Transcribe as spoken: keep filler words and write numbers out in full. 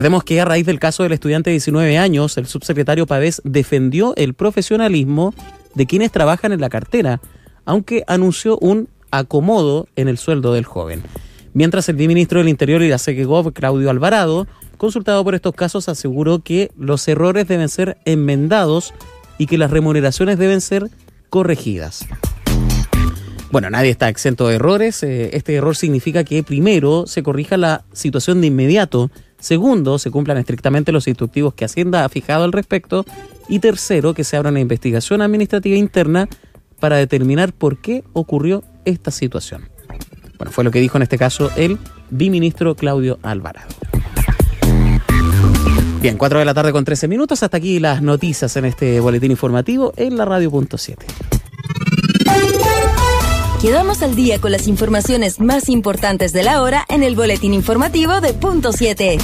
Recordemos que a raíz del caso del estudiante de diecinueve años, el subsecretario Pavés defendió el profesionalismo de quienes trabajan en la cartera, aunque anunció un acomodo en el sueldo del joven. Mientras el viceministro del Interior y la SECEGOV, Claudio Alvarado, consultado por estos casos, aseguró que los errores deben ser enmendados y que las remuneraciones deben ser corregidas. Bueno, nadie está exento de errores. Este error significa que, primero, se corrija la situación de inmediato. Segundo, se cumplan estrictamente los instructivos que Hacienda ha fijado al respecto. Y tercero, que se abra una investigación administrativa interna para determinar por qué ocurrió esta situación. Bueno, fue lo que dijo en este caso el viceministro Claudio Alvarado. Bien, cuatro de la tarde con trece minutos. Hasta aquí las noticias en este boletín informativo en la radio punto siete. Quedamos al día con las informaciones más importantes de la hora en el boletín informativo de Punto siete.